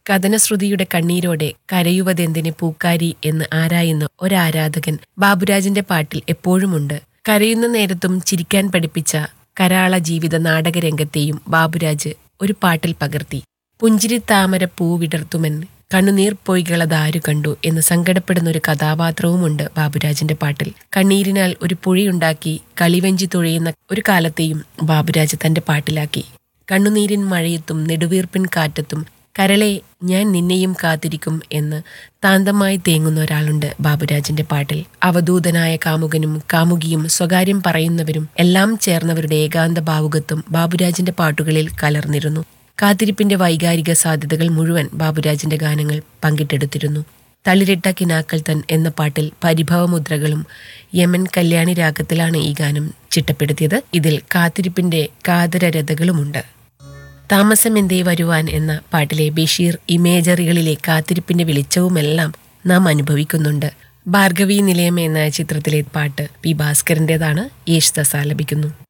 കഥനശ്രുതിയുടെ കണ്ണീരോടെ കരയുവതെന്തിന് പൂക്കാരി എന്ന് ആരായുന്ന ഒരാരാധകൻ ബാബുരാജിന്റെ പാട്ടിൽ എപ്പോഴുമുണ്ട്. കരയുന്ന നേരത്തും ചിരിക്കാൻ പഠിപ്പിച്ച കരാള ജീവിത നാടകരംഗത്തെയും ബാബുരാജ് ഒരു പാട്ടിൽ പകർത്തി. പുഞ്ചിരിത്താമര പൂ വിടർത്തുമെൻ കണ്ണുനീർ പൊയ്കളതാരു കണ്ടു എന്ന് സങ്കടപ്പെടുന്ന ഒരു കഥാപാത്രവുമുണ്ട് ബാബുരാജിന്റെ പാട്ടിൽ. കണ്ണീരിനാൽ ഒരു പുഴയുണ്ടാക്കി കളിവഞ്ചി തുഴയുന്ന ഒരു കാലത്തെയും ബാബുരാജ് തന്റെ പാട്ടിലാക്കി. കണ്ണുനീരിൻ മഴയത്തും നെടുവീർപ്പിൻ കാറ്റത്തും കരളെ ഞാൻ നിന്നെയും കാത്തിരിക്കും എന്ന് താന്തമായി തേങ്ങുന്ന ഒരാളുണ്ട് ബാബുരാജിന്റെ പാട്ടിൽ. അവധൂതനായ കാമുകനും കാമുകിയും സ്വകാര്യം പറയുന്നവരും എല്ലാം ചേർന്നവരുടെ ഏകാന്ത ഭാവുകത്വം ബാബുരാജിന്റെ പാട്ടുകളിൽ കലർന്നിരുന്നു. കാത്തിരിപ്പിന്റെ വൈകാരിക സാധ്യതകൾ മുഴുവൻ ബാബുരാജിന്റെ ഗാനങ്ങൾ പങ്കിട്ടെടുത്തിരുന്നു. തളിരിട്ട കിനാക്കൾ തൻ എന്ന പാട്ടിൽ പരിഭവമുദ്രകളും യമൻ കല്യാണി രാഗത്തിലാണ് ഈ ഗാനം ചിട്ടപ്പെടുത്തിയത്. ഇതിൽ കാത്തിരിപ്പിന്റെ കാതരരഥകളുമുണ്ട്. താമസമെന്തേ വരുവാൻ എന്ന പാട്ടിലെ ബഷീർ ഇമേജറികളിലെ കാത്തിരിപ്പിന്റെ വെളിച്ചവുമെല്ലാം നാം അനുഭവിക്കുന്നുണ്ട്. ഭാർഗവി നിലയം എന്ന ചിത്രത്തിലെ പാട്ട് പി ഭാസ്കരന്റേതാണ്. യേശുദാസ് ആലപിക്കുന്നു.